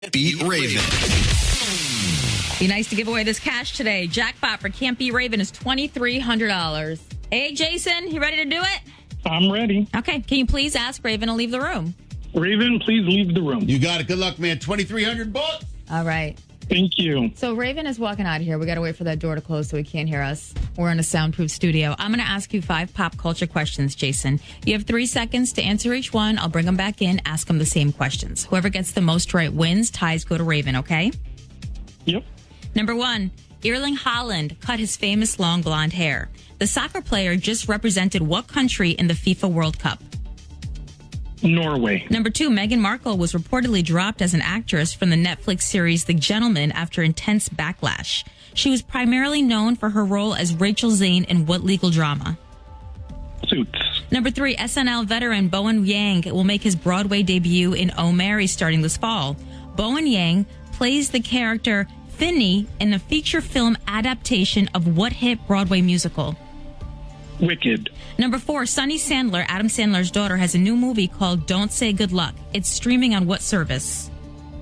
Beat Raven. Be nice to give away this cash today. Jackpot for Can't Beat Raven is $2,300. Hey, Jason, you ready to do it? I'm ready. Okay. Can you please ask Raven to leave the room? Raven, please leave the room. You got it. Good luck, man. $2,300. All right. Thank you. So Raven is walking out of here. We got to wait for that door to close so he can't hear us. We're in a soundproof studio. I'm going to ask you 5 pop culture questions, Jason. You have 3 seconds to answer each one. I'll bring them back in, ask them the same questions. Whoever gets the most right wins. Ties go to Raven, okay? Yep. Number 1, Erling Haaland cut his famous long blonde hair. The soccer player just represented what country in the FIFA World Cup? Norway. Number 2, Meghan Markle was reportedly dropped as an actress from the Netflix series The Gentleman after intense backlash. She was primarily known for her role as Rachel Zane in what legal drama? Suits. Number 3, SNL veteran Bowen Yang will make his Broadway debut in Oh Mary starting this fall. Bowen Yang plays the character Finney in the feature film adaptation of what hit Broadway musical? Wicked. Number 4, Sunny Sandler, Adam Sandler's daughter, has a new movie called Don't Say Good Luck. It's streaming on what service?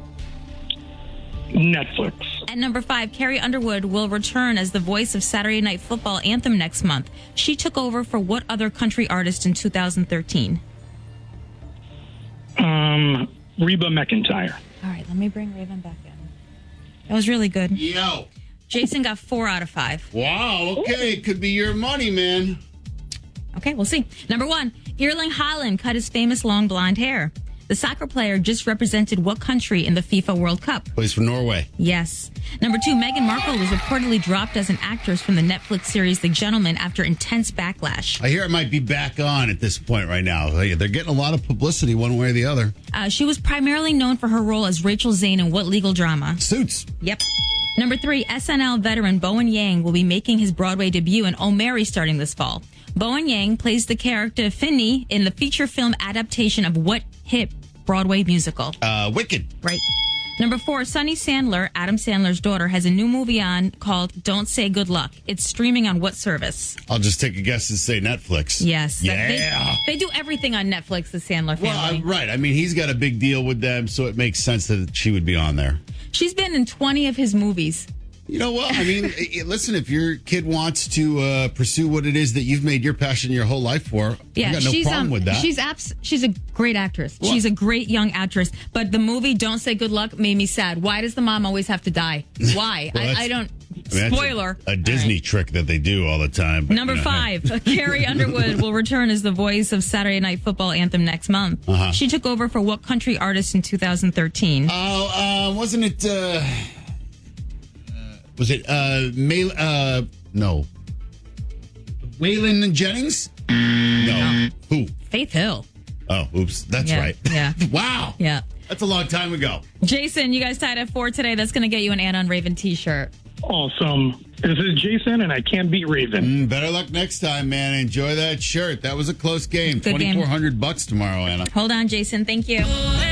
Netflix. And number 5, Carrie Underwood will return as the voice of Saturday Night Football anthem next month. She took over for what other country artist in 2013? Reba McEntire. All right, let me bring Raven back in. That was really good. Yo. Jason got 4 out of 5. Wow. Okay. It could be your money, man. Okay, we'll see. Number 1, Erling Haaland cut his famous long blonde hair. The soccer player just represented what country in the FIFA World Cup? Plays for Norway. Yes. Number 2, Meghan Markle was reportedly dropped as an actress from the Netflix series The Gentleman after intense backlash. I hear it might be back on at this point right now. They're getting a lot of publicity one way or the other. She was primarily known for her role as Rachel Zane in what legal drama? Suits. Yep. Number 3, SNL veteran Bowen Yang will be making his Broadway debut in Oh Mary starting this fall. Bowen Yang plays the character Finney in the feature film adaptation of what hit Broadway musical? Wicked. Right. Number 4, Sunny Sandler, Adam Sandler's daughter, has a new movie on called Don't Say Good Luck. It's streaming on what service? I'll just take a guess and say Netflix. Yes. Yeah. They do everything on Netflix, the Sandler family. Well, right. I mean, he's got a big deal with them, so it makes sense that she would be on there. She's been in 20 of his movies. You know what? I mean, listen, if your kid wants to pursue what it is that you've made your passion your whole life for, yeah, I got no problem with that. She's a great actress. What? She's a great young actress. But the movie Don't Say Good Luck made me sad. Why does the mom always have to die? Why? Well, I don't... that's Spoiler. A Disney right. trick that they do all the time. But, Number 5, Carrie Underwood will return as the voice of Saturday Night Football anthem next month. Uh-huh. She took over for what country artist in 2013? Oh, wasn't it... was it no. Waylon Jennings? No. Who? Faith Hill. Oh, oops. That's Yeah, right. yeah. Wow. Yeah. That's a long time ago. Jason, you guys tied at 4 today. That's going to get you an Ann on Raven t-shirt. Awesome. This is Jason, and I can't beat Raven. Better luck next time, man. Enjoy that shirt. That was a close game. Good game. $2,400 tomorrow, Anna. Hold on, Jason. Thank you.